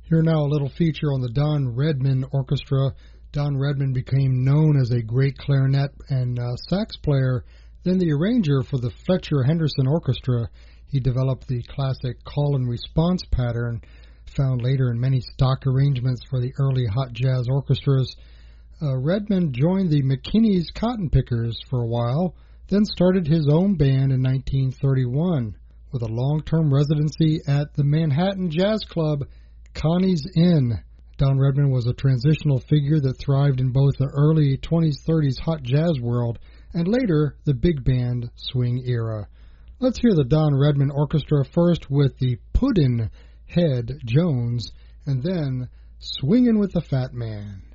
Here now a little feature on the Don Redman Orchestra. Don Redman became known as a great clarinet and sax player, then the arranger for the Fletcher Henderson Orchestra. He developed the classic call and response pattern, found later in many stock arrangements for the early hot jazz orchestras. Redman joined the McKinney's Cotton Pickers for a while, then started his own band in 1931 with a long-term residency at the Manhattan Jazz Club, Connie's Inn. Don Redman was a transitional figure that thrived in both the early 20s, 30s hot jazz world and later the big band swing era. Let's hear the Don Redman Orchestra first with the Puddin' Head Jones and then Swingin' with the Fat Man.